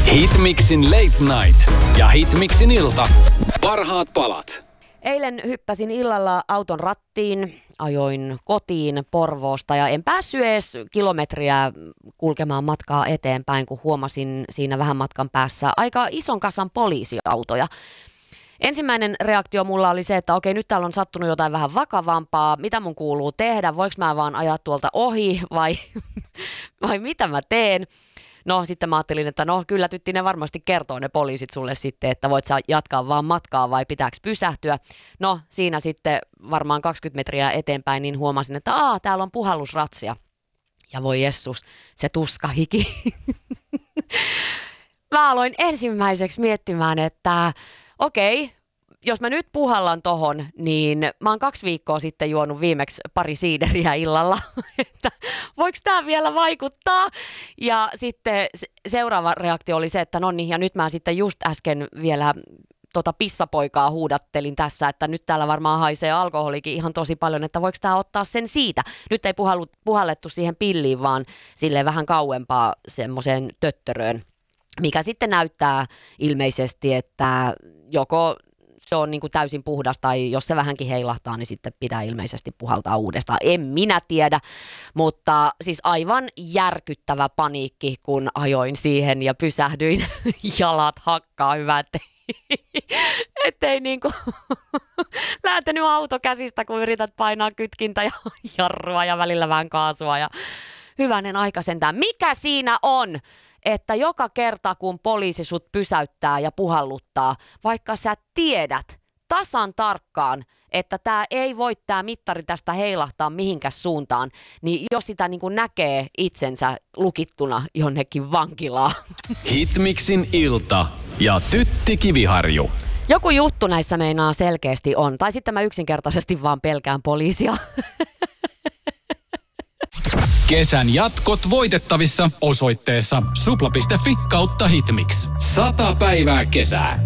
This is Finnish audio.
Hitmixin Late Night ja Hitmixin ilta. Parhaat palat. Eilen hyppäsin illalla auton rattiin, ajoin kotiin Porvoosta ja en päässyt edes kilometriä kulkemaan matkaa eteenpäin, kun huomasin siinä vähän matkan päässä aika ison kasan poliisiautoja. Ensimmäinen reaktio mulla oli se, että okei, nyt täällä on sattunut jotain vähän vakavampaa, mitä mun kuuluu tehdä, voiko mä vaan ajaa tuolta ohi vai mitä mä teen? No sitten mä ajattelin, että no kyllä Tyttinen varmasti kertoo ne poliisit sulle sitten, että voit sä jatkaa vaan matkaa vai pitääkö pysähtyä. No siinä sitten varmaan 20 metriä eteenpäin niin huomasin, että täällä on puhallusratsia. Ja voi Jessus, se tuskahiki. Mä aloin ensimmäiseksi miettimään, että okei, jos mä nyt puhallan tohon, niin mä oon 2 viikkoa sitten juonut viimeksi pari siideriä illalla, että voiko tää vielä vaikuttaa? Ja sitten seuraava reaktio oli se, että no niin, ja nyt mä sitten just äsken vielä pissapoikaa huudattelin tässä, että nyt täällä varmaan haisee alkoholikin ihan tosi paljon, että voiko tää ottaa sen siitä? Nyt ei puhallettu siihen pilliin, vaan silleen vähän kauempaa semmoiseen töttöröön, mikä sitten näyttää ilmeisesti, että joko se on niin kuin täysin puhdas tai jos se vähänkin heilahtaa, niin sitten pitää ilmeisesti puhaltaa uudestaan. En minä tiedä, mutta siis aivan järkyttävä paniikki, kun ajoin siihen ja pysähdyin. Jalat hakkaa, hyvä, ettei niin kuin lähtenyt auto käsistä, kun yrität painaa kytkintä ja jarrua ja välillä vähän kaasua ja hyvänen aika sentään. Mikä siinä on? Että joka kerta, kun poliisi sut pysäyttää ja puhalluttaa, vaikka sä tiedät tasan tarkkaan, että tää ei voi tää mittari tästä heilahtaa mihinkäs suuntaan, niin jos sitä niin kuin näkee itsensä lukittuna jonnekin vankilaan. Hitmixin ilta ja Tytti Kiviharju. Joku juttu näissä meinaa selkeästi on, tai sitten mä yksinkertaisesti vaan pelkään poliisia. Kesän jatkot voitettavissa osoitteessa supla.fi/hitmix. 100 päivää kesää.